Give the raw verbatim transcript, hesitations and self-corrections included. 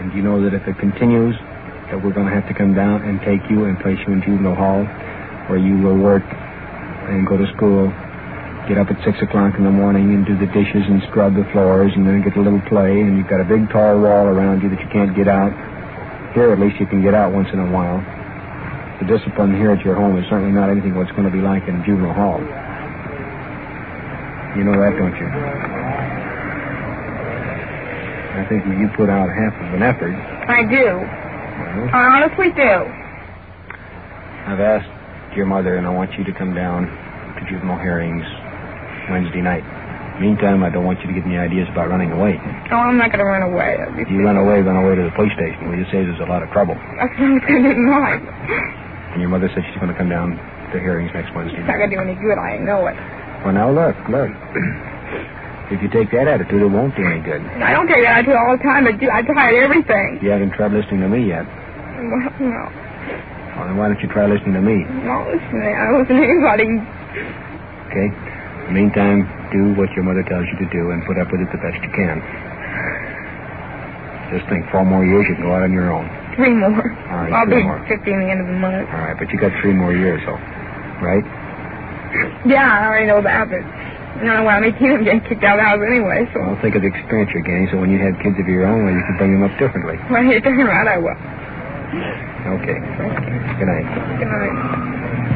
And you know that if it continues, that we're going to have to come down and take you and place you in juvenile hall, where you will work and go to school, get up at six o'clock in the morning and do the dishes and scrub the floors, and then get a little play, and you've got a big tall wall around you that you can't get out. Here, at least, you can get out once in a while. The discipline here at your home is certainly not anything what it's going to be like in juvenile hall. You know that, don't you? I think you put out half of an effort. I do. Well, I honestly do. I've asked your mother, and I want you to come down to juvenile hearings Wednesday night. Meantime, I don't want you to get any ideas about running away. Oh, I'm not going to run away. If you run away, run away to the police station. Will you say there's a lot of trouble? That's what I was going to do tonight. And your mother said she's going to come down to hearings next Wednesday It's not night. going to do any good. I know it. Well, now, look, look. If you take that attitude, it won't do any good. I don't take that attitude all the time, but do- I tried everything. You haven't tried listening to me yet. Well, no. Well, then why don't you try listening to me? I'm not listening. I don't listen to anybody. Okay? Meantime, do what your mother tells you to do and put up with it the best you can. Just think, four more years you can go out on your own. Three more. All right, I'll three be more. fifty in the end of the month. All right, but you got three more years, though. Right? Yeah, I already know that, but you know, when I'm eighteen, I'm getting kicked out of the house anyway, so... Well, think of the experience you're getting, so when you have kids of your own, well, you can bring them up differently. Well, you're darn right I will. Okay. Good night. Good night.